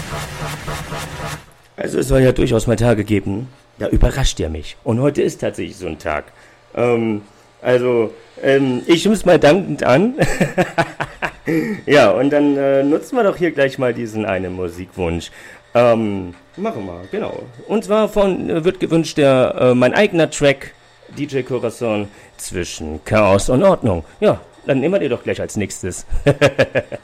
Also es soll ja durchaus mal Tage geben, da überrascht er mich. Und heute ist tatsächlich so ein Tag. Ich nehme es mal dankend an. Ja, und dann nutzen wir doch hier gleich mal diesen einen Musikwunsch. Machen wir, genau. Und zwar wird gewünscht mein eigener Track, DJ Corazon, zwischen Chaos und Ordnung. Ja, dann nehmen wir den doch gleich als nächstes.